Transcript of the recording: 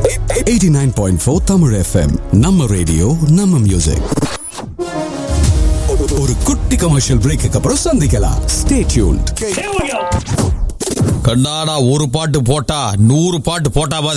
89.4 Tamil FM. நம்ம radio நம்ம music. ஒரு குட்டி கமர்ஷியல் பிரேக்குக்கு அப்புறம் சந்திக்கலாம். Stay tuned. கண்ணாடா ஒரு பாட்டு போட்டா 100 பாட்டு போட்டா